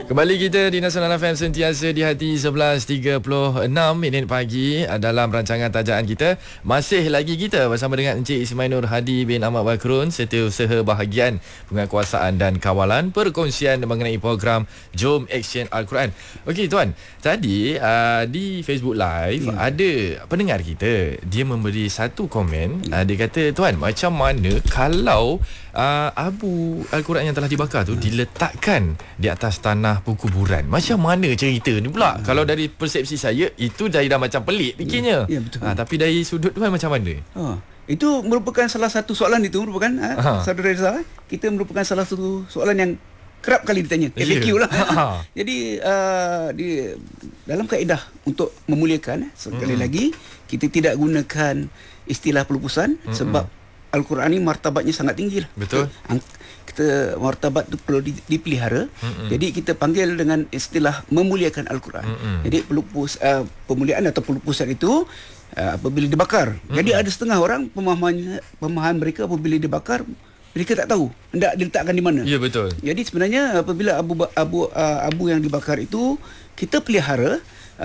Kembali kita di Nasional FM sentiasa di hati 11.36 minit pagi dalam rancangan tajaan kita. Masih lagi kita bersama dengan Encik Ismail Nur Hadi bin Ahmad Bakrun, Setiausaha Bahagian Penguatkuasaan dan Kawalan, perkongsian mengenai program Jom Action Al-Quran. Okey tuan, tadi di Facebook Live ada pendengar kita, dia memberi satu komen. Dia kata, tuan, macam mana kalau abu Al-Quran yang telah dibakar tu diletakkan di atas tanah perkuburan? Macam mana cerita ni pula? Kalau dari persepsi saya, itu dah macam pelik fikirnya. Betul. Tapi dari sudut tuan macam mana? Itu merupakan salah satu soalan itu merupakan Saudara Reza, kita merupakan salah satu soalan yang kerap kali ditanya, FAQ lah. Jadi dalam kaedah untuk memuliakan, sekali lagi kita tidak gunakan istilah pelupusan sebab Al-Quran ni martabatnya sangat tinggi lah. Betul. Kita martabat tu perlu dipelihara. Jadi kita panggil dengan istilah memuliakan Al-Quran. Jadi pemuliaan atau pelupusan itu apabila dibakar. Jadi ada setengah orang pemahaman mereka apabila dibakar, mereka tak tahu hendak diletakkan di mana. Ya, betul. Jadi sebenarnya apabila abu yang dibakar itu kita pelihara,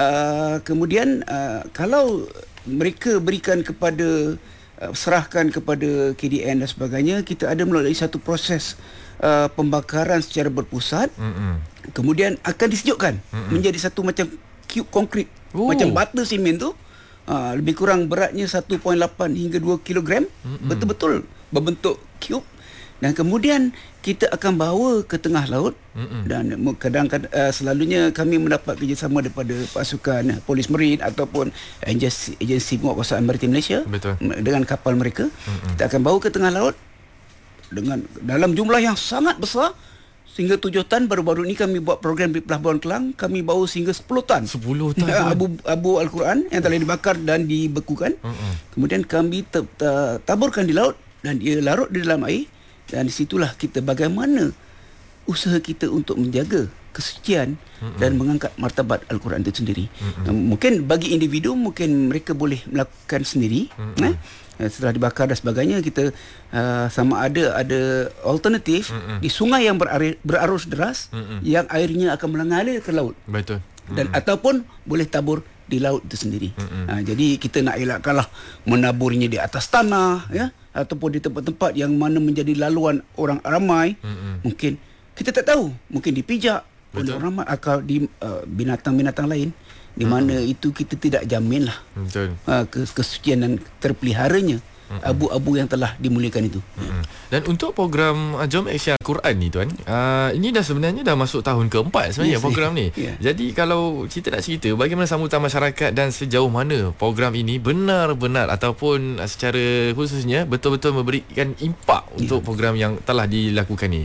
kemudian kalau mereka berikan kepada serahkan kepada KDN dan sebagainya, kita ada melalui satu proses pembakaran secara berpusat. Kemudian akan disejukkan menjadi satu macam cube konkrit, macam bata simen tu. Lebih kurang beratnya 1.8 hingga 2 kilogram, betul-betul berbentuk cube. Dan kemudian kita akan bawa ke tengah laut. Dan kadang-kadang selalunya kami mendapat kerjasama daripada pasukan polis marin ataupun agensi penguatkuasaan maritim Malaysia. Betul. Dengan kapal mereka. Kita akan bawa ke tengah laut dengan dalam jumlah yang sangat besar, sehingga 7 tan. Baru-baru ni kami buat program di Pelabuhan Kelang, kami bawa sehingga 10 tan. 10 tan abu Al-Quran yang telah dibakar dan dibekukan. Kemudian kami taburkan di laut dan dia larut di dalam air. Dan di situlah kita bagaimana usaha kita untuk menjaga kesucian dan mengangkat martabat Al-Quran itu sendiri. Mungkin bagi individu, mungkin mereka boleh melakukan sendiri. Setelah dibakar dan sebagainya, kita sama ada alternatif di sungai yang berarus deras, yang airnya akan mengalir ke laut. Betul. Dan ataupun boleh tabur di laut itu sendiri. Jadi kita nak elakkanlah menaburnya di atas tanah, ya, ataupun di tempat-tempat yang mana menjadi laluan orang ramai. Mungkin kita tak tahu, mungkin dipijak oleh orang ramai, atau di binatang-binatang lain, di mana itu kita tidak jaminlah kesucian dan terpeliharanya abu-abu yang telah dimuliakan itu. Dan untuk program Jom Action Al-Quran ni tuan, ini dah sebenarnya dah masuk tahun keempat sebenarnya program ni. Jadi kalau kita nak cerita bagaimana sambutan masyarakat dan sejauh mana program ini benar-benar ataupun secara khususnya betul-betul memberikan impak untuk program yang telah dilakukan ni.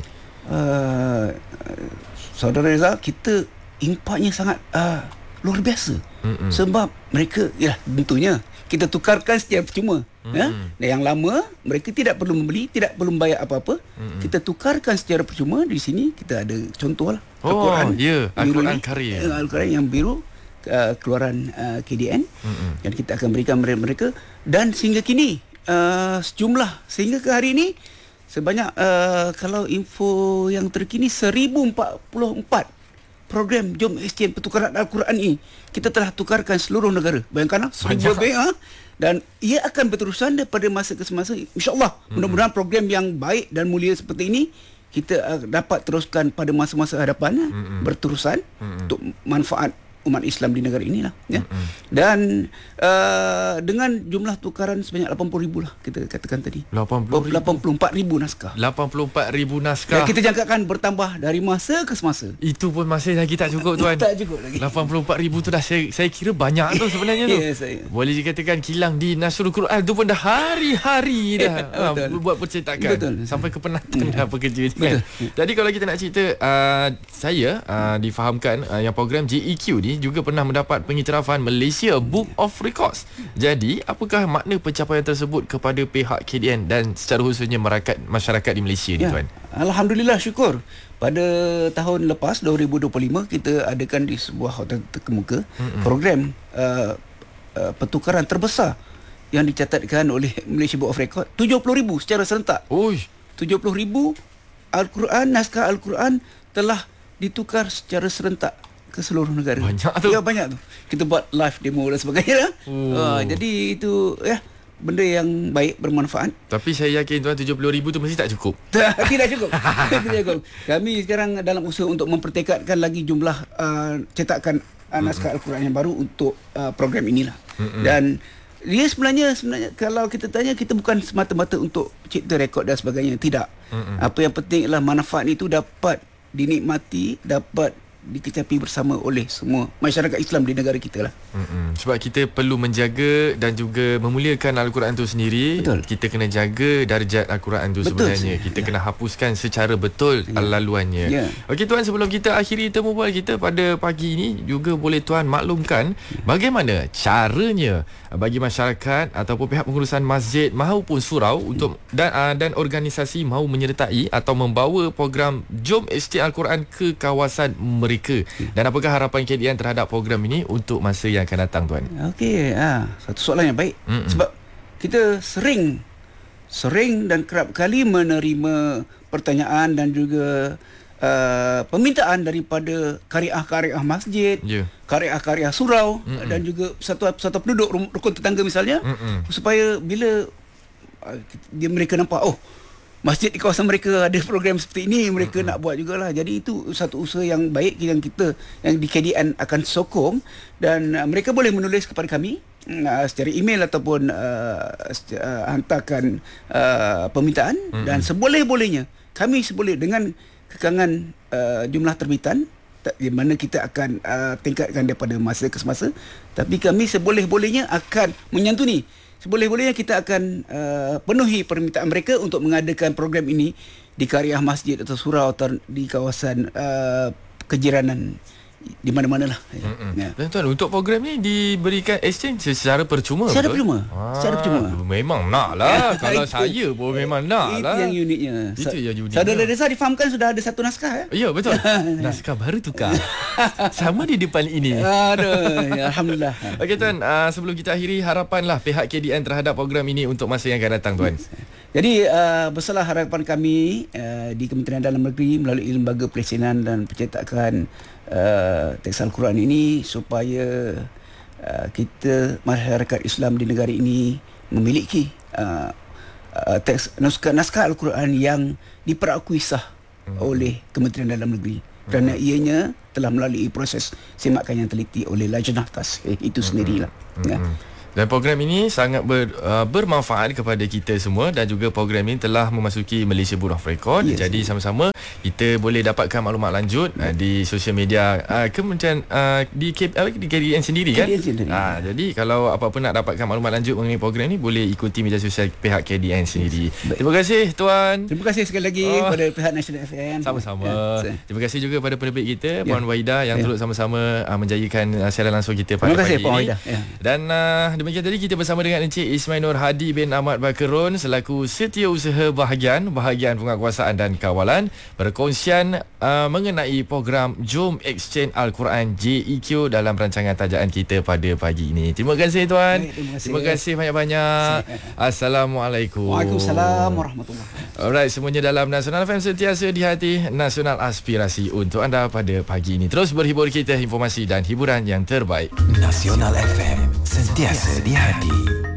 Saudara Reza, kita impaknya sangat luar biasa. Sebab mereka, tentunya kita tukarkan secara percuma. Dan yang lama mereka tidak perlu membeli, tidak perlu membayar apa-apa. Kita tukarkan secara percuma. Di sini kita ada contohlah Al-Quran. Al-Quran karya, Al-Quran yang biru, keluaran KDN. Dan kita akan berikan mereka. Dan sehingga kini sehingga ke hari ini sebanyak kalau info yang terkini 1044 program Jom Action pertukaran Al-Quran ini kita telah tukarkan seluruh negara. Bayangkanlah, 1000 lebih. Dan ia akan berterusan daripada masa ke semasa, insyaAllah. Mudah-mudahan program yang baik dan mulia seperti ini kita dapat teruskan pada masa-masa hadapan, berterusan untuk manfaat umat Islam di negara inilah, ya. Dan dengan jumlah tukaran sebanyak 80,000 lah, kita katakan tadi. 84,000 naskah. 84,000 naskah. Dan kita jangkakan bertambah dari masa ke semasa. Itu pun masih lagi tak cukup tuan. Tak cukup lagi. 84,000 tu dah saya kira banyak tu sebenarnya tu. Boleh dikatakan kilang di Nasrul Quran tu pun dah hari-hari dah buat percetakan. Betul. Sampai ke penatan dah pekerja kan. Jadi kalau kita nak cerita, saya difahamkan yang program JEQ ni juga pernah mendapat pengiktirafan Malaysia Book of Records. Jadi, apakah makna pencapaian tersebut kepada pihak KDN dan secara khususnya masyarakat di Malaysia ni tuan? Alhamdulillah, syukur. Pada tahun lepas 2025 kita adakan di sebuah hotel terkemuka program pertukaran terbesar yang dicatatkan oleh Malaysia Book of Records. 70,000 secara serentak. 70,000 Al-Quran, naskah Al-Quran telah ditukar secara serentak ke seluruh negara. Banyak tu. Ya, banyak tu. Kita buat live demo dan sebagainya. Jadi itu benda yang baik, bermanfaat. Tapi saya yakin tuan 70,000 tu mesti tak cukup. Tidak cukup. Tidak cukup. Kami sekarang dalam usaha untuk mempertekadkan lagi jumlah cetakan naskah Al-Quran yang baru untuk program inilah. Dan dia sebenarnya kalau kita tanya, kita bukan semata-mata untuk cipta rekod dan sebagainya. Tidak. Apa yang penting ialah manfaat itu dapat dinikmati, dapat dikecapi bersama oleh semua masyarakat Islam di negara kita lah. Sebab kita perlu menjaga dan juga memuliakan Al-Quran itu sendiri. Betul. Kita kena jaga darjat Al-Quran itu sebenarnya. Kita kena hapuskan secara betul laluannya. Okey tuan, sebelum kita akhiri temu bual kita pada pagi ini, juga boleh tuan maklumkan bagaimana caranya bagi masyarakat ataupun pihak pengurusan masjid maupun surau untuk dan organisasi mahu menyertai atau membawa program Jom Exchange Al-Quran ke kawasan mereka. Dan apakah harapan KDN terhadap program ini untuk masa yang akan datang tuan? Okey, satu soalan yang baik. Sebab kita sering dan kerap kali menerima pertanyaan dan juga permintaan daripada karya-karya masjid, karya-karya surau dan juga satu penduduk rukun tetangga misalnya, supaya bila mereka nampak masjid di kawasan mereka ada program seperti ini, mereka nak buat jugalah. Jadi itu satu usaha yang baik yang di KDN akan sokong, dan mereka boleh menulis kepada kami secara email ataupun hantarkan permintaan, dan seboleh-bolehnya kami dengan kekangan jumlah terbitan di mana kita akan tingkatkan daripada masa ke semasa, tapi kami seboleh-bolehnya akan menyantuni. Seboleh-bolehnya kita akan penuhi permintaan mereka untuk mengadakan program ini di karya masjid atau surau atau di kawasan kejiranan di mana-mana lah. Dan tuan, untuk program ni diberikan exchange secara percuma? Secara percuma. Secara percuma. Memang nak lah. Kalau saya pun memang nak lah. Itu yang uniknya. Itu yang uniknya. Saudara Reza difahamkan sudah ada satu naskah. Ya, betul. Naskah baru tukar. Sama di depan ini. Aduh, alhamdulillah. Okey tuan, sebelum kita akhiri, harapanlah pihak KDN terhadap program ini untuk masa yang akan datang tuan. Jadi besarlah harapan kami di Kementerian Dalam Negeri melalui Lembaga Pelesinan dan Percetakan teks Al-Quran ini, supaya kita masyarakat Islam di negara ini memiliki teks naskah Al-Quran yang diperakui sah oleh Kementerian Dalam Negeri, kerana ianya telah melalui proses semakan yang teliti oleh Lajnah Tasfih itu sendirilah. Dan program ini sangat bermanfaat kepada kita semua, dan juga program ini telah memasuki Malaysia Book of Record. Jadi sama-sama kita boleh dapatkan maklumat lanjut di sosial media Kementerian di KDN sendiri kan. Jadi kalau apa-apa nak dapatkan maklumat lanjut mengenai program ini, boleh ikuti media sosial pihak KDN sendiri. Terima kasih tuan. Terima kasih sekali lagi kepada pihak National FM. Sama-sama. Terima kasih juga pada penerbit kita Puan Wahida yang turut sama-sama menjayakan siaran langsung kita pada pagi ini. Dan demikian tadi kita bersama dengan Encik Ismail Nur Hadi bin Ahmad Bakerun selaku Setiausaha Bahagian Penguatkuasaan dan Kawalan, berkongsian mengenai program Jom Exchange Al-Quran JEQ dalam rancangan tajaan kita pada pagi ini. Terima kasih tuan. Terima kasih banyak-banyak. Assalamualaikum. Waalaikumsalam warahmatullahi. Alright, semuanya dalam Nasional FM, sentiasa di hati, nasional aspirasi untuk anda pada pagi ini. Terus berhibur kita, informasi dan hiburan yang terbaik. Nasional FM, sentiasa di hati.